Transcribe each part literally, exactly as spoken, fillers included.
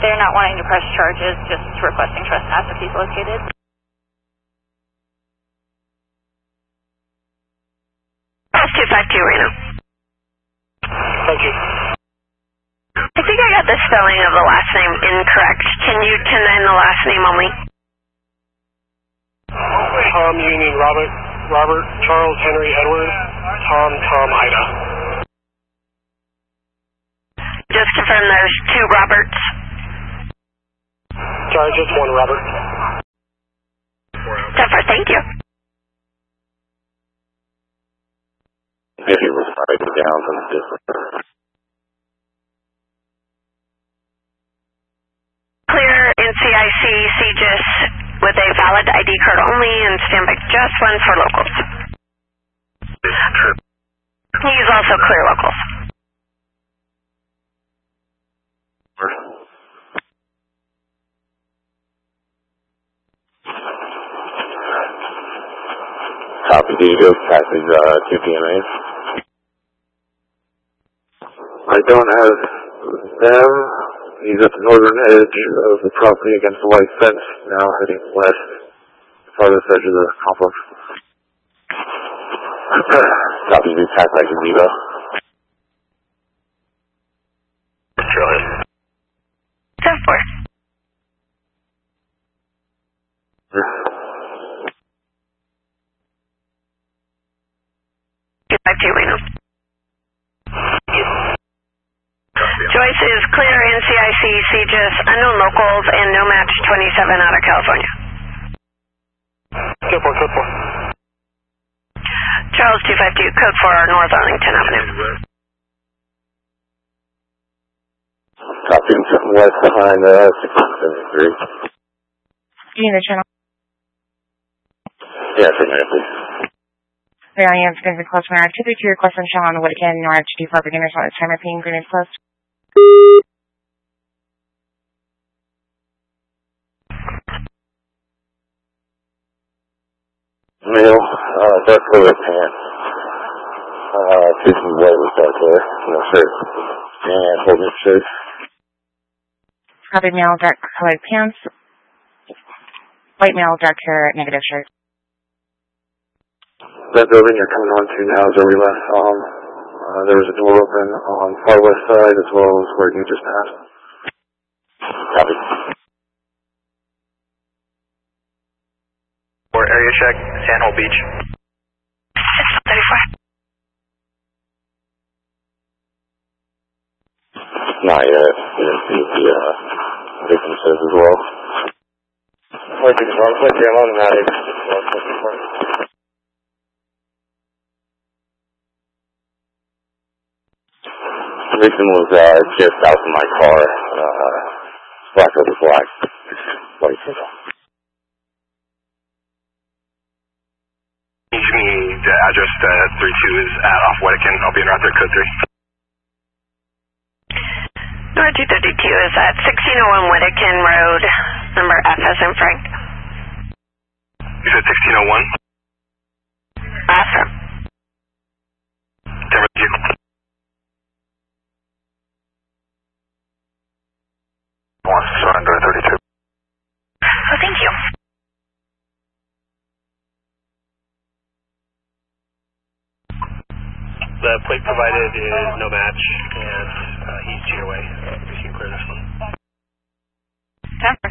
They're not wanting to press charges, just requesting trespass if he's located. two five two, Reno. Thank you. I think I got the spelling of the last name incorrect. Can you ten nine the last name only? Tom Union Robert, Robert Charles Henry Edward, Tom Tom Ida. Just confirm there's two Roberts. Sorry, just one Robert. ten four, thank you. If you were writing down some different. Clear N C I C C G I S with a valid I D card only and stand by just one for locals. He's also clear locals. Copy, Diego, passage uh, two P M A. I don't have them. He's at the northern edge of the property against the white fence, now heading west, farthest edge of the complex. Copy, we pass back to Vivo. ten four. two five two, Reno. Joyce is clear N C I C, C G I S, unknown locals, and no match twenty-seven out of California. ten four, ten four. Charles two five two, code for North Arlington Avenue. Copy, west behind uh, six seventy-three. You need the channel? Yeah, for a minute, please. There I am, it's going to be close from our two three two request on Sean Whitaken, North H D for beginners on the timer ping, green is closed. Male, uh, dark colored pants. Uh, facing white with dark hair, no shirt. And holding shirt. Copy, male, dark colored pants. White male, dark hair, negative shirt. That building you're coming on to now is where we last saw him. Uh, there was a door open on the far west side as well as where you just passed. Copy. For area check, Sandhole Beach. thirty-four. Not yet. You didn't see the uh, victim says as well. Working wrong click here, I'm automatic. The victim was uh, just out of my car. Uh, black over black. White. Can you give me the address that three two is at off Whitaken? I'll be in route there, code three. North two thirty-two is at sixteen oh one Whitaken Road, number F as in Frank. You said sixteen oh one? Awesome. Denver, you. One, surrender thirty-two. Oh, thank you. The plate provided is no match, and uh, he's G O A. We can clear this one. Denver.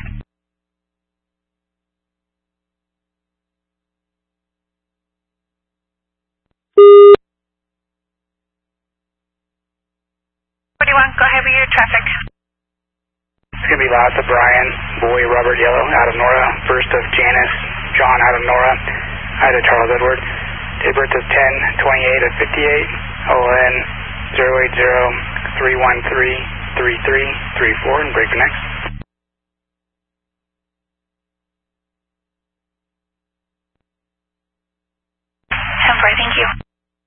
forty-one, go ahead with your traffic. It's going to be last of Brian, Boy, Robert Yellow, out of Nora. First of Janice, John, out of Nora. Ida, Charles Edward. Date of birth is ten twenty-eight of fifty-eight. O N zero eight zero three one three three three three four, and break the next. ten four, thank you.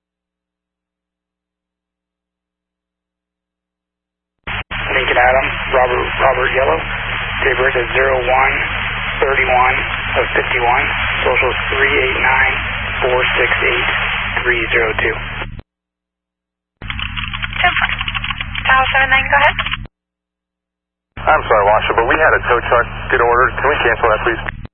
Lincoln Adam, Robert Robert Yellow. Date of birth is zero one thirty-one of fifty-one. Social is three eight nine four six eight three zero two. ten four. Tower seven nine, go ahead. I'm sorry, Washer, but we had a tow truck get ordered. Can we cancel that, please?